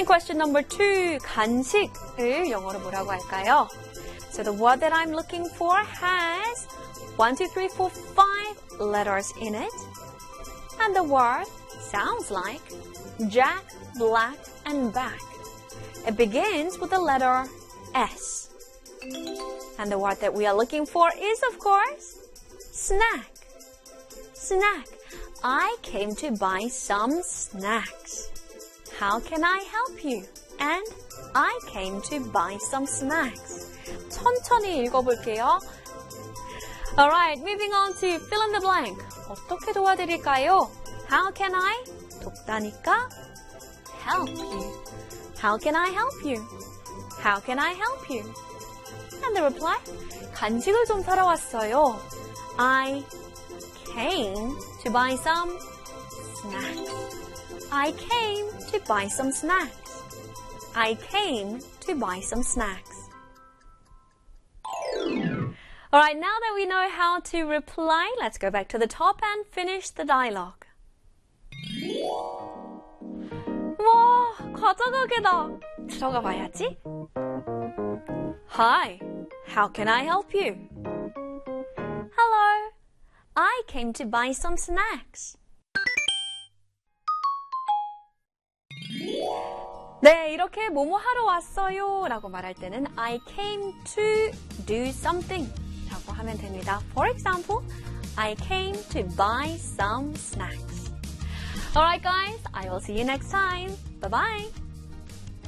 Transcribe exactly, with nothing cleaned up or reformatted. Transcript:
Listening question number two. 간식을 영어로 뭐라고 할까요? So the word that I'm looking for has one, two, three, four, five letters in it. And the word sounds like Jack, Black, and back. It begins with the letter S. And the word that we are looking for is, of course, snack. Snack. I came to buy some snacks. How can I help you? And I came to buy some snacks. 천천히 읽어볼게요. Alright, moving on to fill in the blank. 어떻게 도와드릴까요? How can I? 돕다니까 help you. How can I help you? How can I help you? And the reply, 간식을 좀 사러 왔어요. I came to buy some snacks. I came to buy some snacks. I came to buy some snacks. Alright, now that we know how to reply, let's go back to the top and finish the dialogue. 와, 과자 가게다. 들어가 봐야지. Hi, how can I help you? Hello, I came to buy some snacks. 네, 이렇게 뭐뭐 하러 왔어요 라고 말할 때는 I came to do something 라고 하면 됩니다. For example, I came to buy some snacks. Alright guys, I will see you next time. Bye-bye.